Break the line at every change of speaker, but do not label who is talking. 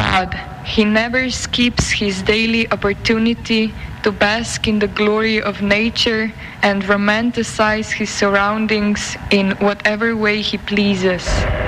God. He never skips his daily opportunity to bask in the glory of nature and romanticize his surroundings in whatever way he pleases.